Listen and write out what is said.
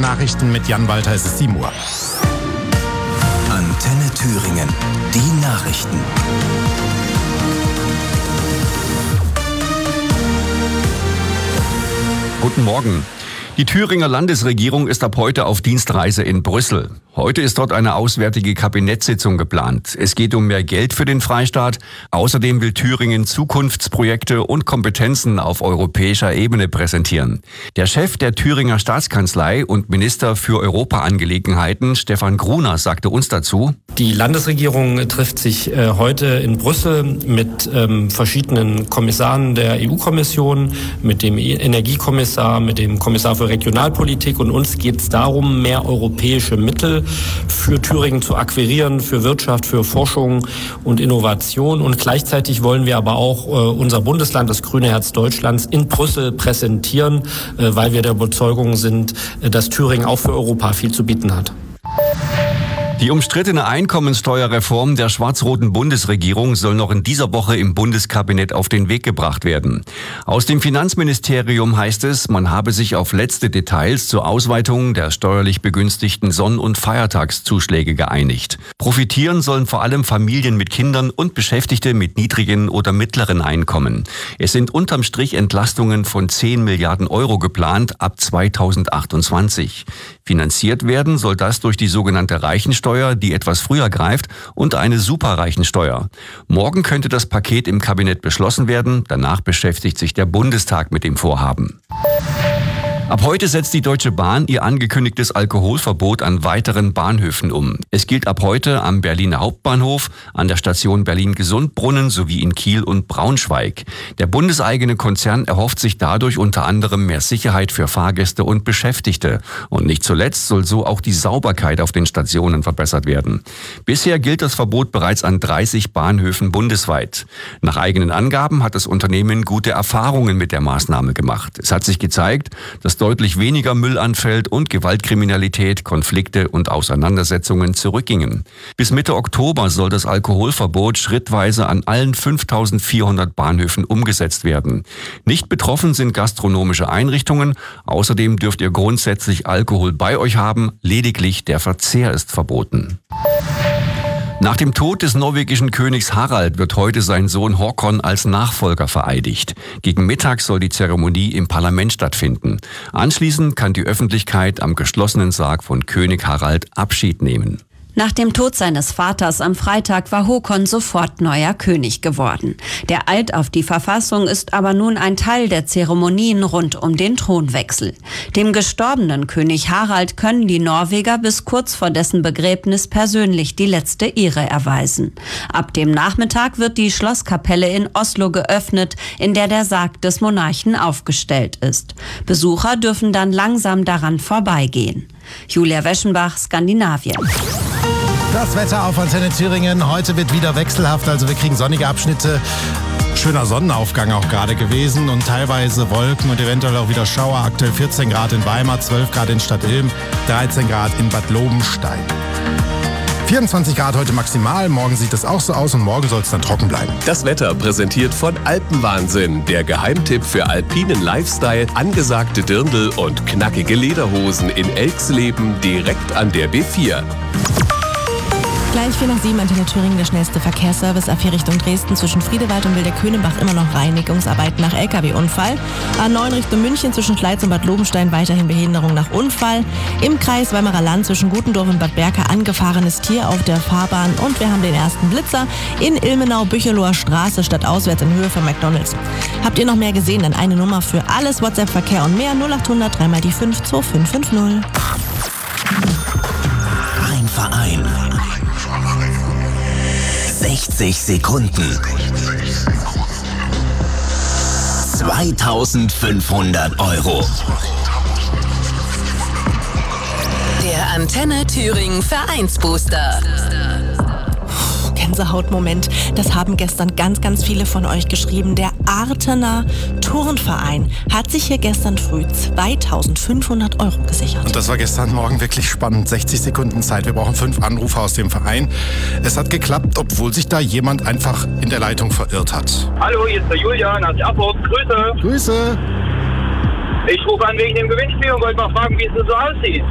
Nachrichten mit Jan Walter, es ist 7 Uhr. Antenne Thüringen, die Nachrichten. Guten Morgen. Die Thüringer Landesregierung ist ab heute auf Dienstreise in Brüssel. Heute ist dort eine auswärtige Kabinettssitzung geplant. Es geht um mehr Geld für den Freistaat. Außerdem will Thüringen Zukunftsprojekte und Kompetenzen auf europäischer Ebene präsentieren. Der Chef der Thüringer Staatskanzlei und Minister für Europaangelegenheiten, Stefan Gruner, sagte uns dazu: Die Landesregierung trifft sich heute in Brüssel mit verschiedenen Kommissaren der EU-Kommission, mit dem Energiekommissar, mit dem Kommissar für Regionalpolitik, und uns geht es darum, mehr europäische Mittel für Thüringen zu akquirieren, für Wirtschaft, für Forschung und Innovation. Und gleichzeitig wollen wir aber auch unser Bundesland, das grüne Herz Deutschlands, in Brüssel präsentieren, weil wir der Überzeugung sind, dass Thüringen auch für Europa viel zu bieten hat. Die umstrittene Einkommenssteuerreform der schwarz-roten Bundesregierung soll noch in dieser Woche im Bundeskabinett auf den Weg gebracht werden. Aus dem Finanzministerium heißt es, man habe sich auf letzte Details zur Ausweitung der steuerlich begünstigten Sonn- und Feiertagszuschläge geeinigt. Profitieren sollen vor allem Familien mit Kindern und Beschäftigte mit niedrigen oder mittleren Einkommen. Es sind unterm Strich Entlastungen von 10 Milliarden Euro geplant ab 2028. Finanziert werden soll das durch die sogenannte Reichensteuer, die etwas früher greift, und eine Superreichensteuer. Morgen könnte das Paket im Kabinett beschlossen werden. Danach beschäftigt sich der Bundestag mit dem Vorhaben. Ab heute setzt die Deutsche Bahn ihr angekündigtes Alkoholverbot an weiteren Bahnhöfen um. Es gilt ab heute am Berliner Hauptbahnhof, an der Station Berlin-Gesundbrunnen sowie in Kiel und Braunschweig. Der bundeseigene Konzern erhofft sich dadurch unter anderem mehr Sicherheit für Fahrgäste und Beschäftigte. Und nicht zuletzt soll so auch die Sauberkeit auf den Stationen verbessert werden. Bisher gilt das Verbot bereits an 30 Bahnhöfen bundesweit. Nach eigenen Angaben hat das Unternehmen gute Erfahrungen mit der Maßnahme gemacht. Es hat sich gezeigt, dass deutlich weniger Müll anfällt und Gewaltkriminalität, Konflikte und Auseinandersetzungen zurückgingen. Bis Mitte Oktober soll das Alkoholverbot schrittweise an allen 5400 Bahnhöfen umgesetzt werden. Nicht betroffen sind gastronomische Einrichtungen. Außerdem dürft ihr grundsätzlich Alkohol bei euch haben. Lediglich der Verzehr ist verboten. Nach dem Tod des norwegischen Königs Harald wird heute sein Sohn Håkon als Nachfolger vereidigt. Gegen Mittag soll die Zeremonie im Parlament stattfinden. Anschließend kann die Öffentlichkeit am geschlossenen Sarg von König Harald Abschied nehmen. Nach dem Tod seines Vaters am Freitag war Håkon sofort neuer König geworden. Der Eid auf die Verfassung ist aber nun ein Teil der Zeremonien rund um den Thronwechsel. Dem gestorbenen König Harald können die Norweger bis kurz vor dessen Begräbnis persönlich die letzte Ehre erweisen. Ab dem Nachmittag wird die Schlosskapelle in Oslo geöffnet, in der der Sarg des Monarchen aufgestellt ist. Besucher dürfen dann langsam daran vorbeigehen. Julia Weschenbach, Skandinavien. Das Wetter auf Antenne Thüringen. Heute wird wieder wechselhaft, also wir kriegen sonnige Abschnitte. Schöner Sonnenaufgang auch gerade gewesen und teilweise Wolken und eventuell auch wieder Schauer. Aktuell 14 Grad in Weimar, 12 Grad in Stadtilm, 13 Grad in Bad Lobenstein. 24 Grad heute maximal, morgen sieht es auch so aus und morgen soll es dann trocken bleiben. Das Wetter präsentiert von Alpenwahnsinn, der Geheimtipp für alpinen Lifestyle, angesagte Dirndl und knackige Lederhosen in Elxleben direkt an der B4. Gleich 4:07 Antenne Thüringen, der schnellste Verkehrsservice A4 Richtung Dresden zwischen Friedewald und Wilderkönenbach immer noch Reinigungsarbeiten nach LKW-Unfall. A9 Richtung München zwischen Schleiz und Bad Lobenstein weiterhin Behinderung nach Unfall. Im Kreis Weimarer Land zwischen Gutendorf und Bad Berka angefahrenes Tier auf der Fahrbahn. Und wir haben den ersten Blitzer in Ilmenau-Bücheloher Straße stadtauswärts in Höhe von McDonalds. Habt ihr noch mehr gesehen? Dann eine Nummer für alles WhatsApp-Verkehr und mehr 0800 3 mal die 5 2550. Ein Verein. 60 Sekunden. 2500 Euro. Der Antenne Thüringen Vereinsbooster. Gänsehautmoment. Das haben gestern ganz viele von euch geschrieben. Der Artener Turnverein hat sich hier gestern früh 2500 Euro gesichert. Und das war gestern Morgen wirklich spannend. 60 Sekunden Zeit. Wir brauchen 5 Anrufe aus dem Verein. Es hat geklappt, obwohl sich da jemand einfach in der Leitung verirrt hat. Hallo, hier ist der Julian aus Erfurt. Grüße. Grüße. Ich rufe an wegen dem Gewinnspiel und wollte mal fragen, wie es so aussieht.